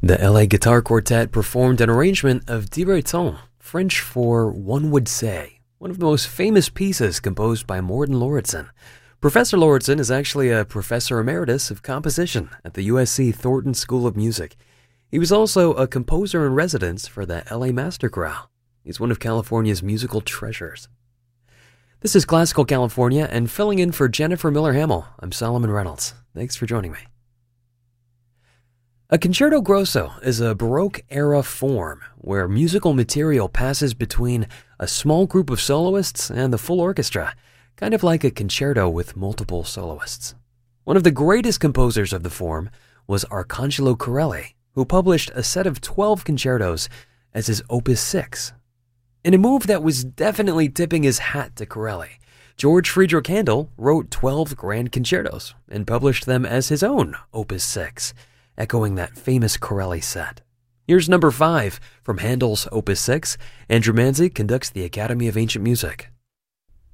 The LA Guitar Quartet performed an arrangement of Direton, French for One Would Say, one of the most famous pieces composed by Morten Lauridsen. Professor Lauridsen is actually a professor emeritus of composition at the USC Thornton School of Music. He was also a composer in residence for the LA Master Chorale. He's one of California's musical treasures. This is Classical California, and filling in for Jennifer Miller-Hamill, I'm Solomon Reynolds. Thanks for joining me. A concerto grosso is a Baroque-era form where musical material passes between a small group of soloists and the full orchestra, kind of like a concerto with multiple soloists. One of the greatest composers of the form was Arcangelo Corelli, who published a set of 12 concertos as his Opus 6. In a move that was definitely tipping his hat to Corelli, George Friedrich Handel wrote 12 grand concertos and published them as his own Opus 6, echoing that famous Corelli set. Here's number 5 from Handel's Opus 6. Andrew Manzi conducts the Academy of Ancient Music.